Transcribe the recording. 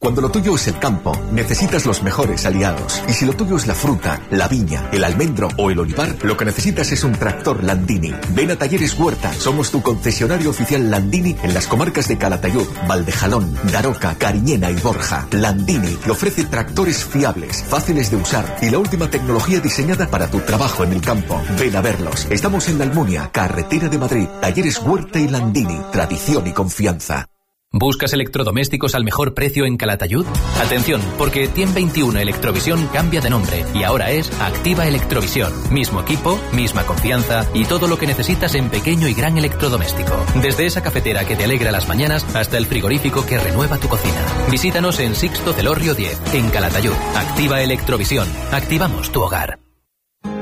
Cuando lo tuyo es el campo, necesitas los mejores aliados. Y si lo tuyo es la fruta, la viña, el almendro o el olivar, lo que necesitas es un tractor Landini. Ven a Talleres Huerta. Somos tu concesionario oficial Landini en las comarcas de Calatayud, Valdejalón, Daroca, Cariñena y Borja. Landini te ofrece tractores fiables, fáciles de usar y la última tecnología diseñada para tu trabajo en el campo. Ven a verlos. Estamos en la Almunia, carretera de Madrid. Talleres Huerta y Landini. Tradición y confianza. ¿Buscas electrodomésticos al mejor precio en Calatayud? Atención, porque TIEM 21 Electrovisión cambia de nombre y ahora es Activa Electrovisión. Mismo equipo, misma confianza y todo lo que necesitas en pequeño y gran electrodoméstico. Desde esa cafetera que te alegra las mañanas hasta el frigorífico que renueva tu cocina. Visítanos en Sixto Celorrio 10, en Calatayud. Activa Electrovisión. Activamos tu hogar.